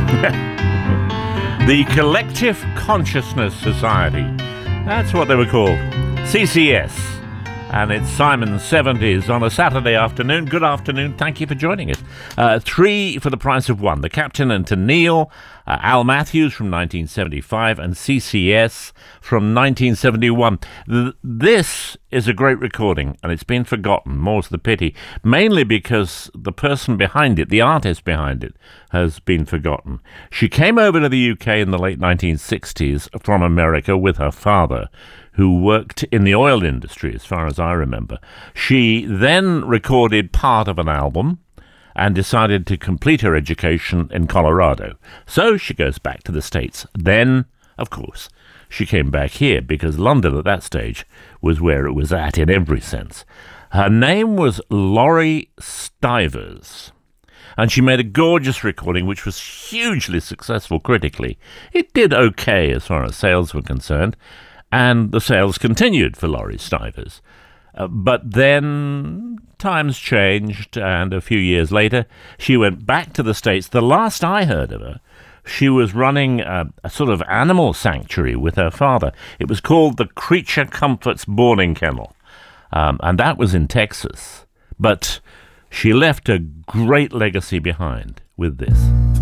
The Collective Consciousness Society. That's what they were called. CCS. And it's Simon's 70s on a Saturday afternoon. Good afternoon. Thank you for joining us. 3 for the price of 1. The Captain and Tennille, Al Matthews from 1975, and CCS from 1971. This is a great recording, and it's been forgotten, more's the pity, mainly because the person behind it, the artist behind it, has been forgotten. She came over to the UK in the late 1960s from America with her father, who worked in the oil industry, as far as I remember. She then recorded part of an album and decided to complete her education in Colorado. So she goes back to the States. Then, of course, she came back here because London at that stage was where it was at in every sense. Her name was Laurie Stivers, and she made a gorgeous recording which was hugely successful critically. It did okay as far as sales were concerned, and the sales continued for Laurie Stivers. But then times changed, and a few years later, she went back to the States. The last I heard of her, she was running a sort of animal sanctuary with her father. It was called the Creature Comforts Boarding Kennel, and that was in Texas. But she left a great legacy behind with this.